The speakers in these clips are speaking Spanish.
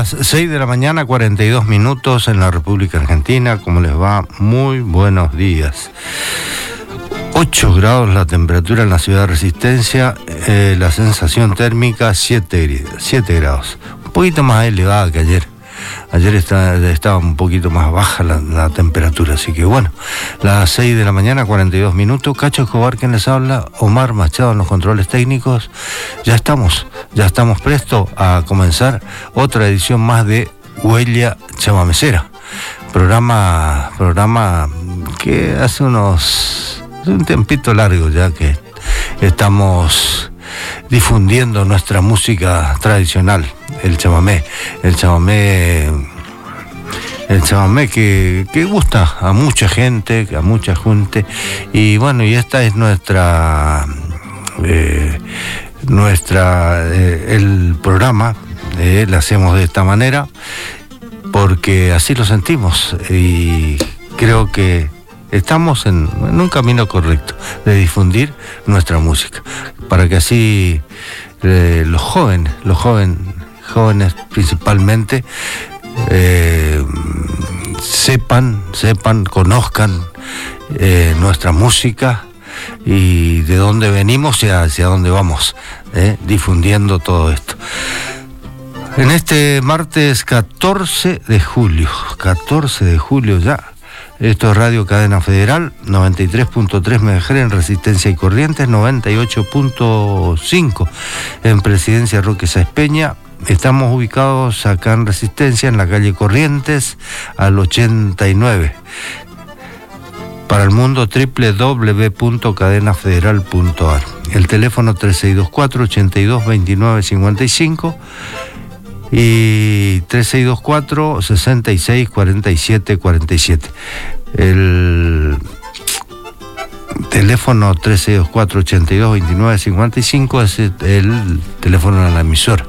Las 6 de la mañana, 42 minutos en la República Argentina. ¿Cómo les va? Muy buenos días. 8 grados la temperatura en la ciudad de Resistencia, la sensación térmica 7 grados. Un poquito más elevada que ayer. Ayer estaba un poquito más baja la temperatura, así que bueno, las 6 de la mañana, 42 minutos. Cacho Escobar quien les habla, Omar Machado en los controles técnicos. Ya estamos prestos a comenzar otra edición más de Huella Chamamecera. Programa que hace un tiempito largo ya que estamos difundiendo nuestra música tradicional, el chamamé que gusta a mucha gente, y bueno, y esta es el programa, lo hacemos de esta manera porque así lo sentimos y creo que estamos en un camino correcto de difundir nuestra música, para que así los jóvenes principalmente sepan, conozcan nuestra música y de dónde venimos y hacia dónde vamos, difundiendo todo esto. En este martes 14 de julio ya. Esto es Radio Cadena Federal, 93.3 MHz en Resistencia y Corrientes, 98.5 en Presidencia Roque Sáenz Peña. Estamos ubicados acá en Resistencia, en la calle Corrientes, al 89. Para el mundo, www.cadenafederal.ar. El teléfono 3624-822955 y 3624-664747. El teléfono 3624-822955 es el teléfono de la emisora.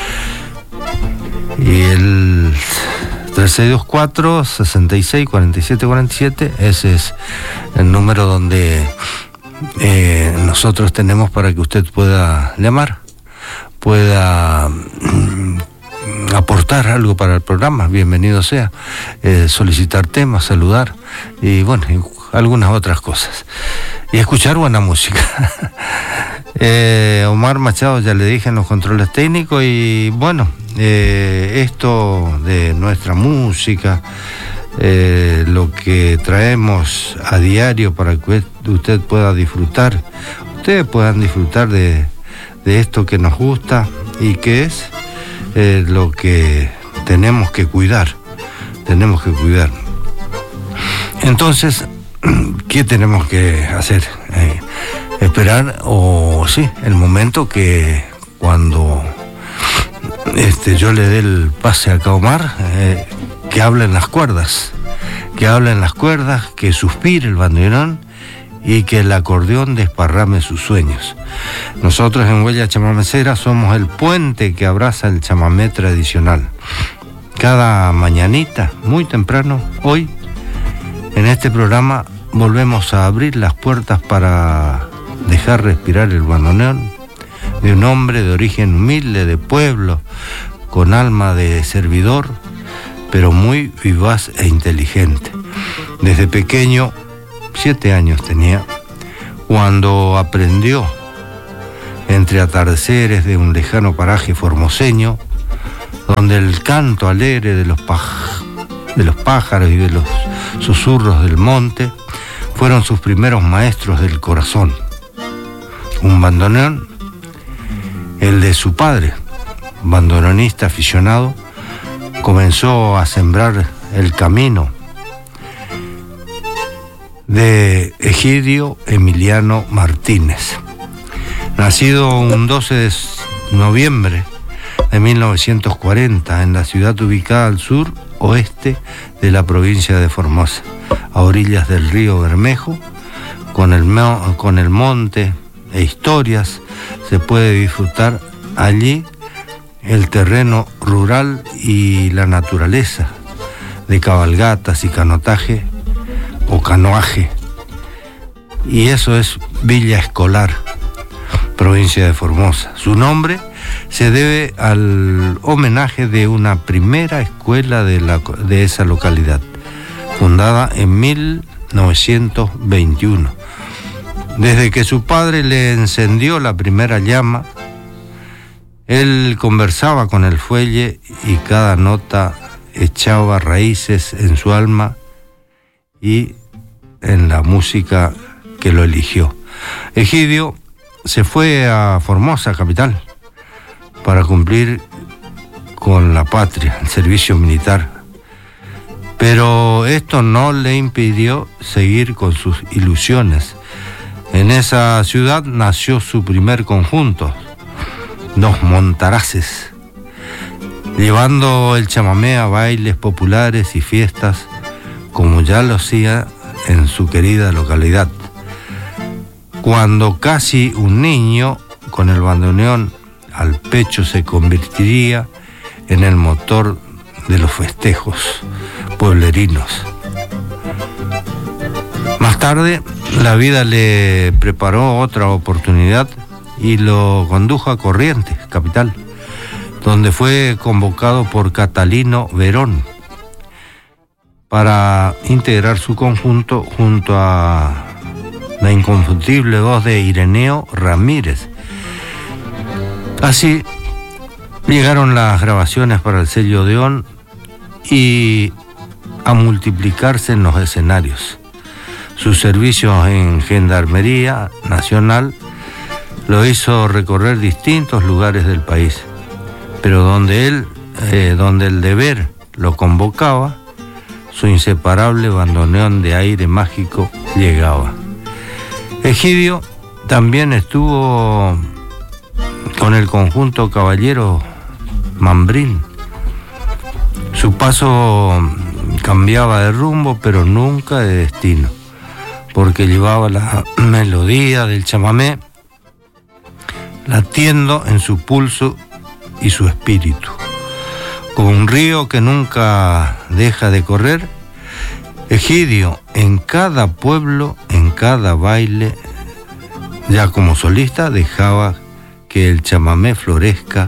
Y el 3624-664747, ese es el número donde nosotros tenemos para que usted pueda llamar, pueda aportar algo para el programa, bienvenido sea, solicitar temas, saludar y bueno, y algunas otras cosas, y escuchar buena música. Omar Machado, ya le dije, en los controles técnicos, y bueno, esto de nuestra música, lo que traemos a diario para que ustedes puedan disfrutar de esto que nos gusta y que es lo que tenemos que cuidar. Entonces, ¿qué tenemos que hacer? Esperar, el momento que cuando yo le dé el pase acá a Omar, que hablen las cuerdas, que suspire el bandoneón y que el acordeón desparrame sus sueños. Nosotros en Huella Chamamecera somos el puente que abraza el chamamé tradicional. Cada mañanita, muy temprano, hoy, en este programa, volvemos a abrir las puertas para dejar respirar el bandoneón de un hombre de origen humilde, de pueblo, con alma de servidor, pero muy vivaz e inteligente. Desde pequeño, 7 años tenía, cuando aprendió, entre atardeceres de un lejano paraje formoseño, donde el canto alegre de los pájaros y de los susurros del monte fueron sus primeros maestros del corazón. Un bandoneón, el de su padre, bandoneonista aficionado, comenzó a sembrar el camino de Egidio Emiliano Martínez, nacido un 12 de noviembre de 1940 en la ciudad ubicada al sur oeste de la provincia de Formosa, a orillas del río Bermejo, con el monte e historias. Se puede disfrutar allí el terreno rural y la naturaleza, de cabalgatas y canotaje o canoaje. Y eso es Villa Escolar, provincia de Formosa. Su nombre se debe al homenaje de una primera escuela de esa localidad, fundada en 1921. Desde que su padre le encendió la primera llama, él conversaba con el fuelle y cada nota echaba raíces en su alma y en la música que lo eligió. Egidio se fue a Formosa, capital, para cumplir con la patria, el servicio militar. Pero esto no le impidió seguir con sus ilusiones. En esa ciudad nació su primer conjunto, Los Montaraces, llevando el chamamé a bailes populares y fiestas, como ya lo hacía en su querida localidad. Cuando casi un niño, con el bandoneón al pecho, se convertiría en el motor de los festejos pueblerinos. Más tarde, la vida le preparó otra oportunidad y lo condujo a Corrientes, capital, donde fue convocado por Catalino Verón para integrar su conjunto junto a la inconfundible voz de Ireneo Ramírez. Así llegaron las grabaciones para el sello Odeón y a multiplicarse en los escenarios. Sus servicios en Gendarmería Nacional lo hizo recorrer distintos lugares del país, pero donde el deber lo convocaba, su inseparable bandoneón de aire mágico llegaba. Egidio también estuvo con el conjunto Caballero Mambrín. Su paso cambiaba de rumbo, pero nunca de destino, porque llevaba la melodía del chamamé latiendo en su pulso y su espíritu. Con un río que nunca deja de correr, Egidio en cada pueblo, en cada baile, ya como solista, dejaba que el chamamé florezca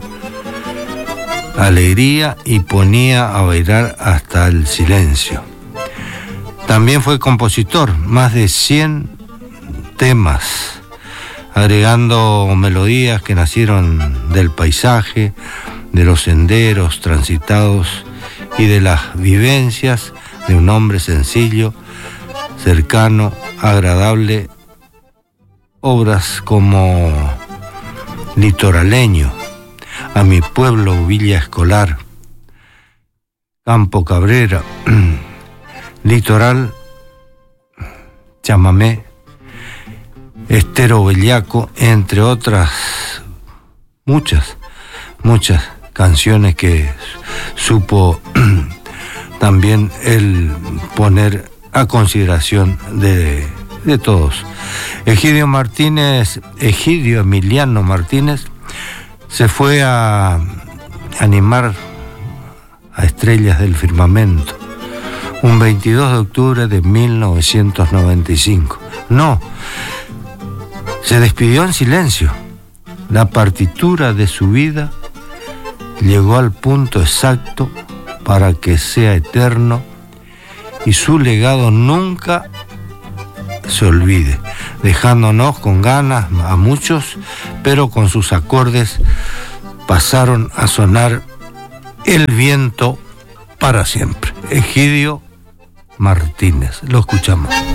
alegría y ponía a bailar hasta el silencio. También fue compositor, más de 100 temas, agregando melodías que nacieron del paisaje, de los senderos transitados y de las vivencias de un hombre sencillo, cercano, agradable. Obras como Litoraleño, A mi pueblo Villa Escolar, Campo Cabrera, Litoral, Chamamé, Estero Bellaco, entre otras muchas canciones que supo también él poner a consideración de todos. Egidio Emiliano Martínez se fue a animar a Estrellas del Firmamento un 22 de octubre de 1995. No, se despidió en silencio. La partitura de su vida llegó al punto exacto para que sea eterno y su legado nunca se olvide, dejándonos con ganas a muchos, pero con sus acordes pasaron a sonar el viento para siempre. Egidio Martínez, lo escuchamos.